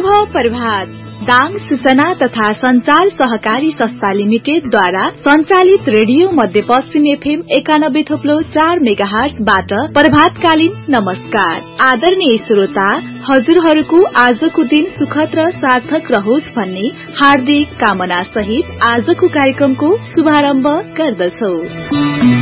शुभ प्रभात। दाङ सूचना तथा संचार सहकारी संस्था लिमिटेडद्वारा संचालित रेडियो मध्यपश्चिम एफएम 91.4 मेगाहर्ज बाट प्रभातकालीन नमस्कार। आदरणीय श्रोता, हजुरहरूको आजको दिन सुखद र सार्थक रहोस् भन्ने हार्दिक कामना सहित आजको कार्यक्रमको शुभारम्भ गर्दछौ।